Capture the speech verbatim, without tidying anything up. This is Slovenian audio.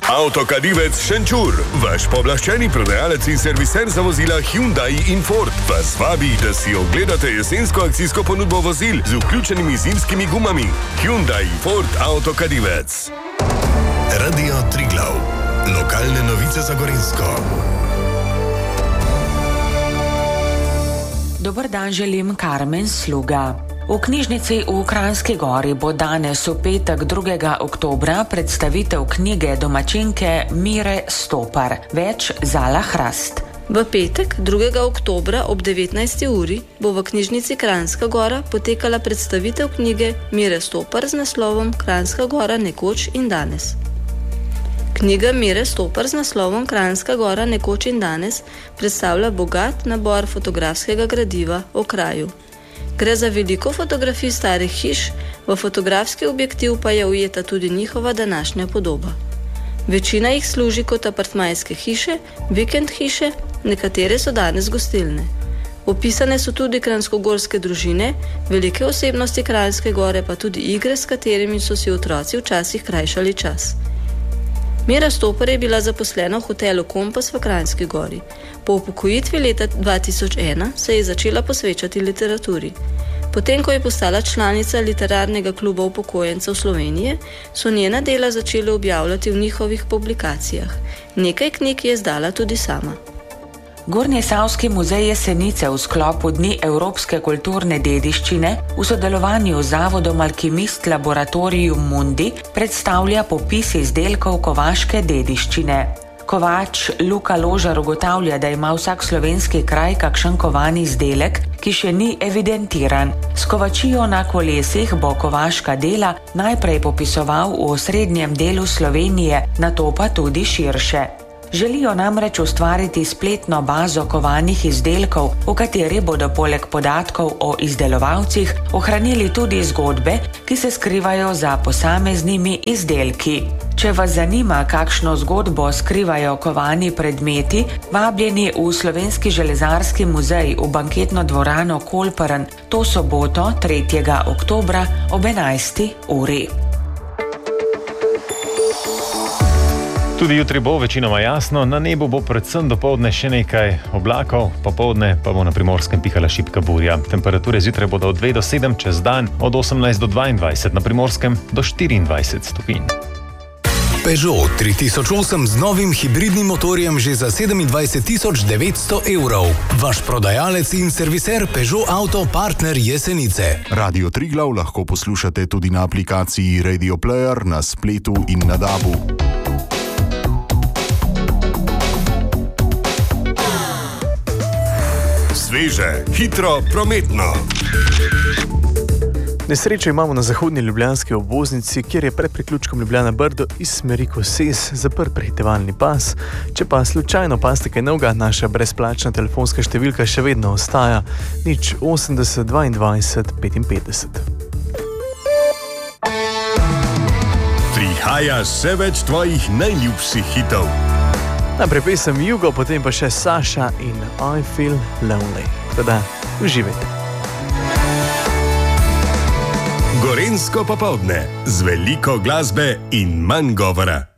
Avtokadivec Šenčur, vaš pooblaščeni prodajalec in serviser za vozila Hyundai in Ford, vas vabi, da si ogledate jesensko akcijsko ponudbo vozil z vključenimi zimskimi gumami. Hyundai Ford Avtokadivec. Radio Triglav. Lokalne novice za Gorenjsko. Dober dan želim, Karmen Sluga. V knjižnici v Kranjski Gori bo danes v petek drugega oktobra predstavitev knjige domačinke Mire Stopar. Več Zala Hrast. V petek drugega oktobra ob devetnajsti uri bo v knjižnici Kranjska Gora potekala predstavitev knjige Mire Stopar z naslovom Kranjska Gora nekoč in danes. Knjiga Mire Stopar z naslovom Kranjska Gora nekoč in danes predstavlja bogat nabor fotografskega gradiva o kraju. Gre za veliko fotografij starih hiš, v fotografski objektiv pa je ujeta tudi njihova današnja podoba. Večina jih služi kot apartmajske hiše, vikend hiše, nekatere so danes gostilne. Opisane so tudi kranjskogorske družine, velike osebnosti Kranjske Gore, pa tudi igre, s katerimi so si otroci včasih krajšali čas. Mira Stopar je bila zaposlena v hotelu Kompas v Kranjski Gori. Po upokojitvi leta dva tisoč ena se je začela posvečati literaturi. Potem, ko je postala članica Literarnega kluba upokojencev Slovenije, so njena dela začele objavljati v njihovih publikacijah. Nekaj knjig je izdala tudi sama. Gornjesavski muzej Jesenice v sklopu Dni evropske kulturne dediščine v sodelovanju z Zavodom Alkimist Laboratorium Mundi predstavlja popis izdelkov kovaške dediščine. Kovač Luka Ložar ugotavlja, da ima vsak slovenski kraj kakšen kovan izdelek, ki še ni evidentiran. S kovačijo na kolesih bo kovaška dela najprej popisoval v osrednjem delu Slovenije, nato pa tudi širše. Želijo namreč ustvariti spletno bazo kovanih izdelkov, v kateri bodo poleg podatkov o izdelovalcih ohranili tudi zgodbe, ki se skrivajo za posameznimi izdelki. Če vas zanima, kakšno zgodbo skrivajo kovani predmeti, vabljeni v Slovenski železarski muzej v banketno dvorano Kolperen to soboto tretjega oktobra ob enajsti uri. Tudi jutri bo večinoma jasno, na nebu bo predvsem dopoldne še nekaj oblakov, popoldne pa bo na Primorskem pihala šibka burja. Temperature zjutraj bodo od dve do sedem, čez dan od osemnajst do dvaindvajset, na Primorskem do štiriindvajset stopinj. Peugeot tri tisoč osem z novim hibridnim motorjem že za sedemindvajset tisoč devetsto evrov. Vaš prodajalec in serviser Peugeot Auto partner Jesenice. Radio Triglav lahko poslušate tudi na aplikaciji Radio Player, na spletu in na dabu. Sveže, hitro, prometno. Nesrečo imamo na zahodni ljubljanski obvoznici, kjer je pred priključkom Ljubljana Brdo iz smeri Koses zaprt prehitevalni pas. Če pa slučajno paste kaj novega, naša brezplačna telefonska številka še vedno ostaja nič osemdeset dvaindvajset petinpetdeset. Prihaja še več tvojih najljubših hitov. Najprej pesem Jugo, potem pa še Saša in I Feel Lonely. Teda, uživajte. Gorenjsko popoldne z veliko glasbe in manj govora.